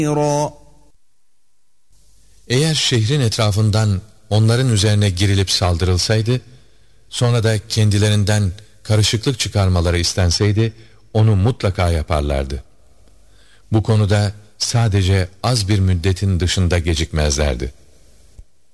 Eğer şehrin etrafından onların üzerine girilip saldırılsaydı, sonra da kendilerinden karışıklık çıkarmaları istenseydi, onu mutlaka yaparlardı. Bu konuda sadece az bir müddetin dışında gecikmezlerdi.